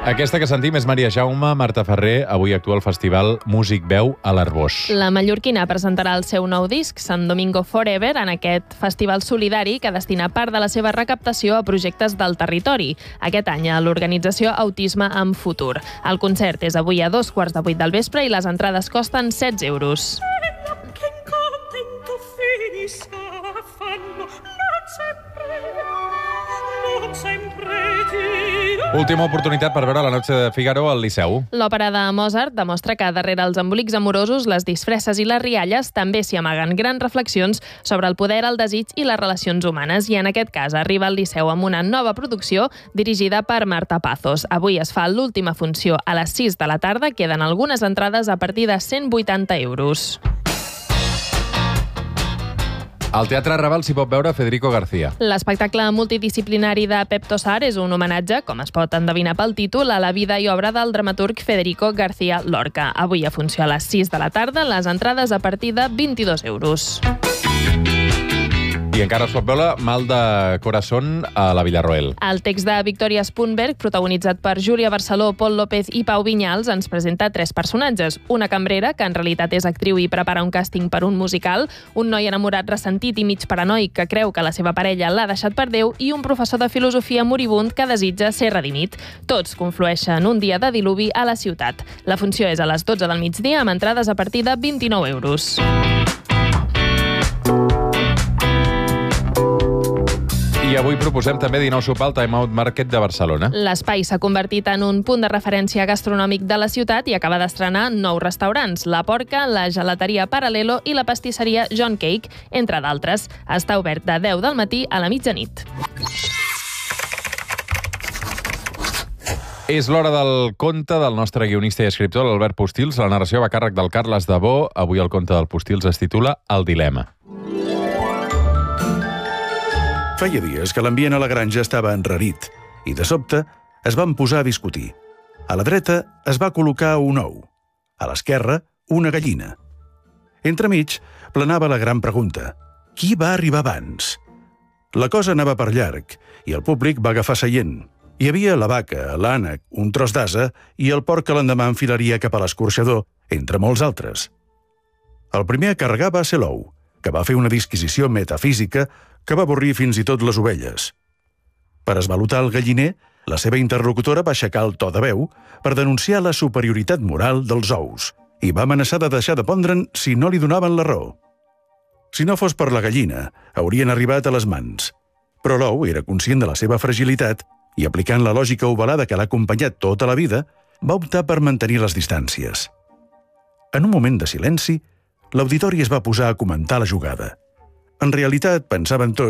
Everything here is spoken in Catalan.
Aquesta que sentim és Maria Jaume. Marta Ferrer avui actua al festival Músic Veu a l'Arbós. La mallorquina presentarà el seu nou disc, San Domingo Forever, en aquest festival solidari que destina part de la seva recaptació a projectes del territori. Aquest any a l'organització Autisme amb Futur. El concert és avui a 2:15 del vespre i les entrades costen 16 euros. Última oportunitat per veure La noche de Figaro al Liceu. L'òpera de Mozart demostra que darrere els embolics amorosos, les disfresses i les rialles també s'hi amaguen grans reflexions sobre el poder, el desig i les relacions humanes. I en aquest cas arriba al Liceu amb una nova producció dirigida per Marta Pazos. Avui es fa l'última funció a les 6 de la tarda. Queden algunes entrades a partir de 180 euros. Al Teatre Raval s'hi pot veure Federico García. L'espectacle multidisciplinari de Pep Tosar és un homenatge, com es pot endevinar pel títol, a la vida i obra del dramaturg Federico García Lorca. Avui a funció a les 6 de la tarda, les entrades a partir de 22 euros. I encara es pot veure Mal de Corazón a la Villarroel. El text de Victoria Spunberg, protagonitzat per Júlia Barceló, Pol López i Pau Vinyals, ens presenta 3 personatges. Una cambrera, que en realitat és actriu i prepara un càsting per un musical, un noi enamorat ressentit i mig paranoic que creu que la seva parella l'ha deixat per Déu i un professor de filosofia moribund que desitja ser redimit. Tots conflueixen un dia de diluvi a la ciutat. La funció és a les 12 del migdia amb entrades a partir de 29 euros. I avui proposem també dinar o sopar al Time Out Market de Barcelona. L'espai s'ha convertit en un punt de referència gastronòmic de la ciutat i acaba d'estrenar 9 restaurants: La Porca, la gelateria Paralelo i la pastisseria John Cake, entre d'altres. Està obert de 10 del matí a la mitjanit. És l'hora del conte del nostre guionista i escriptor, l'Albert Postils. La narració va a càrrec del Carles Dabó. Avui el conte del Postils es titula El dilema. Feia dies que l'ambient a la granja estava enrarit i, de sobte, es van posar a discutir. A la dreta es va col·locar un ou, a l'esquerra una gallina. Entremig planava la gran pregunta: qui va arribar abans? La cosa anava per llarg i el públic va agafar seient. Hi havia la vaca, l'ànec, un tros d'ase i el porc que l'endemà enfilaria cap a l'escorxador, entre molts altres. El primer a carregar va ser l'ou, que va fer una disquisició metafísica que va avorrir fins i tot les ovelles. Per esvalotar el galliner, la seva interlocutora va aixecar el to de veu per denunciar la superioritat moral dels ous i va amenaçar de deixar de pondre'n si no li donaven la raó. Si no fos per la gallina, haurien arribat a les mans. Però l'ou era conscient de la seva fragilitat i, aplicant la lògica ovalada que l'ha acompanyat tota la vida, va optar per mantenir les distàncies. En un moment de silenci, l'auditori es va posar a comentar la jugada. En realitat, pensaven tots